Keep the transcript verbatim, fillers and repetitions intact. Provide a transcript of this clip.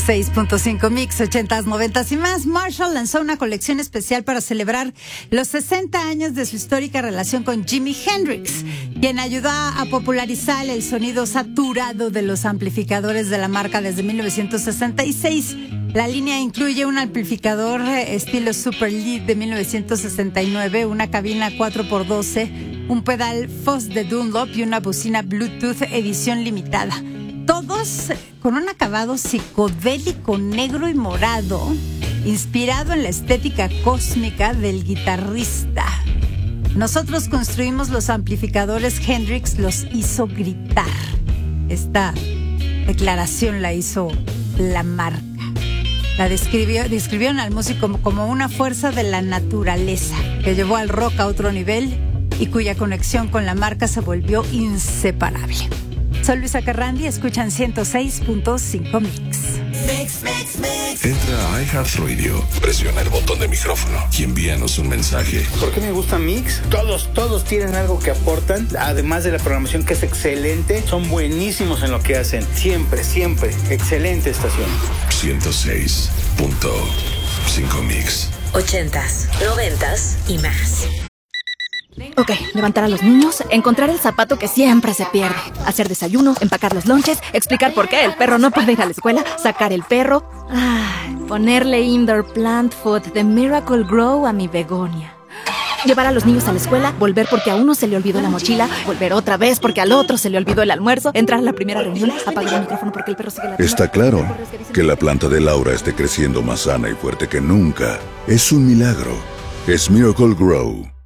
seis punto cinco Mix, ochentas, noventas y más. Marshall lanzó una colección especial para celebrar los sesenta años de su histórica relación con Jimi Hendrix, quien ayudó a popularizar el sonido saturado de los amplificadores de la marca desde mil novecientos sesenta y seis. La línea incluye un amplificador estilo Super Lead de mil novecientos sesenta y nueve, una cabina cuatro por doce, un pedal Foss de Dunlop y una bocina Bluetooth edición limitada. Todos con un acabado psicodélico negro y morado, inspirado en la estética cósmica del guitarrista. Nosotros construimos los amplificadores, Hendrix los hizo gritar. Esta declaración la hizo la marca. La describió, describieron al músico como, como una fuerza de la naturaleza que llevó al rock a otro nivel y cuya conexión con la marca se volvió inseparable. Soy Luisa Carrandi, escuchan ciento seis punto cinco Mix. Mix, mix, mix. Entra a iHeartRadio, presiona el botón de micrófono y envíanos un mensaje. ¿Por qué me gusta Mix? Todos, todos tienen algo que aportan, además de la programación que es excelente, son buenísimos en lo que hacen. Siempre, siempre, excelente estación. ciento seis punto cinco Mix. Ochentas, noventas y más. Ok, levantar a los niños, encontrar el zapato que siempre se pierde, hacer desayuno, empacar los lonches, explicar por qué el perro no puede ir a la escuela, sacar el perro, ay, ponerle indoor plant food de Miracle Grow a mi begonia. Llevar a los niños a la escuela, volver porque a uno se le olvidó la mochila, volver otra vez porque al otro se le olvidó el almuerzo, entrar a la primera reunión, apagar el micrófono porque el perro sigue ladrando. Está claro que la planta de Laura esté creciendo más sana y fuerte que nunca. Es un milagro. Es Miracle Grow.